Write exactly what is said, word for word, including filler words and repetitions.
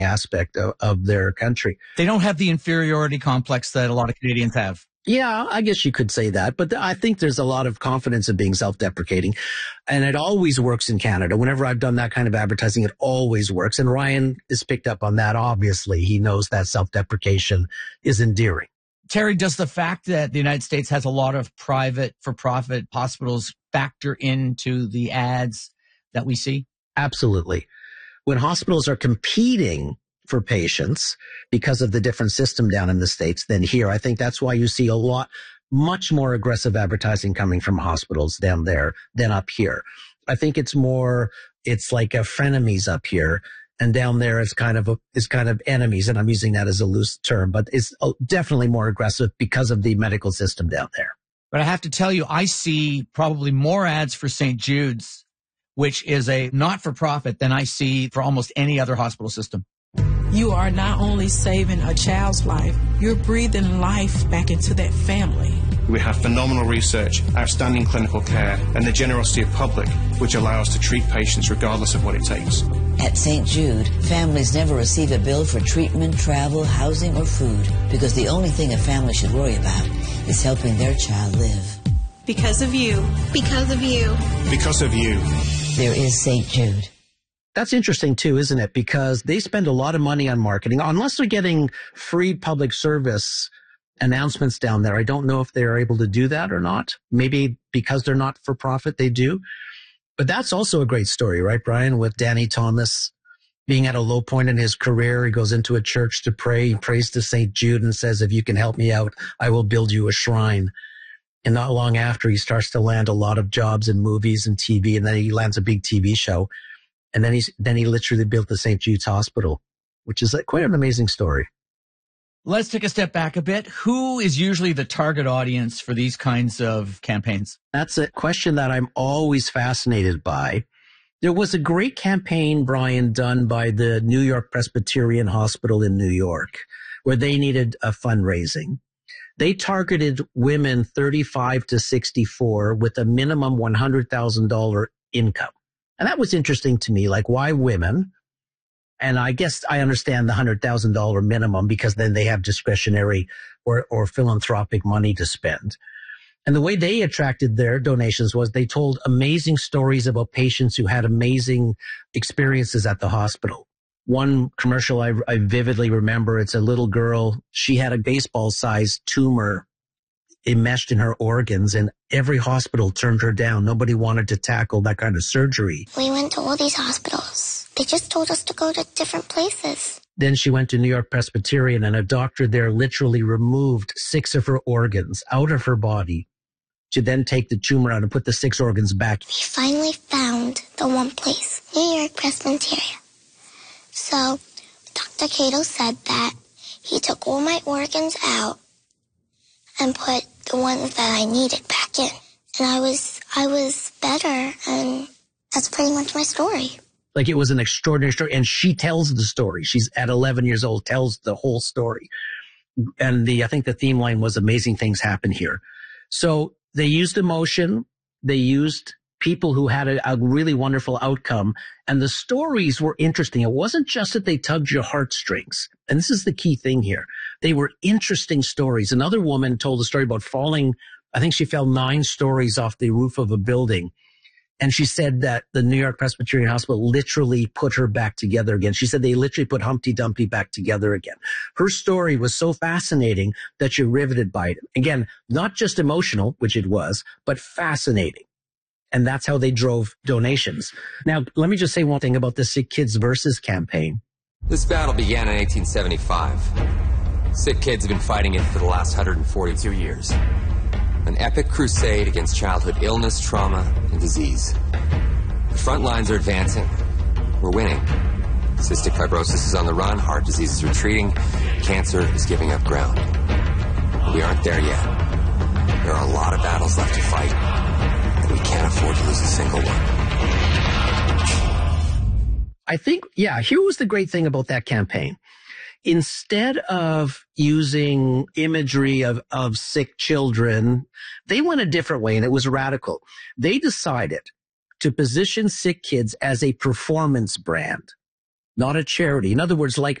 aspect of, of their country. They don't have the inferiority complex that a lot of Canadians have. Yeah, I guess you could say that, but th- I think there's a lot of confidence in being self-deprecating, and it always works in Canada. Whenever I've done that kind of advertising, it always works. And Ryan is picked up on that. Obviously, he knows that self-deprecation is endearing. Terry, does the fact that the United States has a lot of private for-profit hospitals factor into the ads that we see? Absolutely. When hospitals are competing for patients because of the different system down in the States than here, I think that's why you see a lot, much more aggressive advertising coming from hospitals down there than up here. I think it's more, it's like a frenemies up here, and down there is kind of a, is kind of enemies. And I'm using that as a loose term, but it's definitely more aggressive because of the medical system down there. But I have to tell you, I see probably more ads for Saint Jude's, which is a not-for-profit, than I see for almost any other hospital system. You are not only saving a child's life, you're breathing life back into that family. We have phenomenal research, outstanding clinical care, and the generosity of public, which allow us to treat patients regardless of what it takes. At Saint Jude, families never receive a bill for treatment, travel, housing, or food, because the only thing a family should worry about is helping their child live. Because of you. Because of you. Because of you. There is Saint Jude. That's interesting too, isn't it? Because they spend a lot of money on marketing. Unless they're getting free public service announcements down there, I don't know if they're able to do that or not. Maybe because they're not for profit, they do. But that's also a great story, right, Brian? With Danny Thomas being at a low point in his career, he goes into a church to pray. He prays to Saint Jude and says, if you can help me out, I will build you a shrine. And not long after, he starts to land a lot of jobs in movies and T V, and then he lands a big T V show. And then he's, then he literally built the Saint Jude's Hospital, which is quite an amazing story. Let's take a step back a bit. Who is usually the target audience for these kinds of campaigns? That's a question that I'm always fascinated by. There was a great campaign, Brian, done by the New York Presbyterian Hospital in New York, where they needed a fundraising. They targeted women thirty-five to sixty-four with a minimum one hundred thousand dollars income. And that was interesting to me, like, why women? And I guess I understand the one hundred thousand dollars minimum, because then they have discretionary or, or philanthropic money to spend. And the way they attracted their donations was they told amazing stories about patients who had amazing experiences at the hospital. One commercial I, I vividly remember, it's a little girl. She had a baseball-sized tumor enmeshed in her organs, and every hospital turned her down. Nobody wanted to tackle that kind of surgery. We went to all these hospitals. They just told us to go to different places. Then she went to New York Presbyterian, and a doctor there literally removed six of her organs out of her body to then take the tumor out and put the six organs back. We finally found the one place, New York Presbyterian. So Doctor Cato said that he took all my organs out and put the ones that I needed back in. And I was, I was better, and that's pretty much my story. Like, it was an extraordinary story, and she tells the story. She's at eleven years old, tells the whole story. And the, I think the theme line was amazing things happen here. So they used emotion. They used people who had a, a really wonderful outcome. And the stories were interesting. It wasn't just that they tugged your heartstrings. And this is the key thing here. They were interesting stories. Another woman told a story about falling. I think she fell nine stories off the roof of a building. And she said that the New York Presbyterian Hospital literally put her back together again. She said they literally put Humpty Dumpty back together again. Her story was so fascinating that you're riveted by it. Again, not just emotional, which it was, but fascinating. And that's how they drove donations. Now, let me just say one thing about the Sick Kids Versus campaign. This battle began in eighteen seventy-five. Sick Kids have been fighting it for the last one hundred forty-two years. An epic crusade against childhood illness, trauma, and disease. The front lines are advancing. We're winning. Cystic fibrosis is on the run, heart disease is retreating, cancer is giving up ground. But we aren't there yet. There are a lot of battles left to fight, and we can't afford to lose a single one. I think, yeah, here was the great thing about that campaign. Instead of using imagery of, of sick children, they went a different way, and it was radical. They decided to position Sick Kids as a performance brand. not a charity. In other words, like